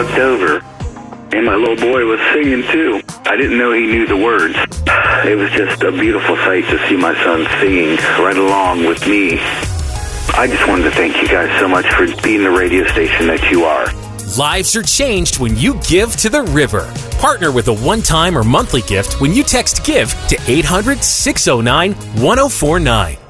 looked over, and my little boy was singing too. I didn't know he knew the words. It was just a beautiful sight to see my son singing right along with me. I just wanted to thank you guys so much for being the radio station that you are. Lives are changed when you give to the river. Partner with a one-time or monthly gift when you text GIVE to 800-609-1049.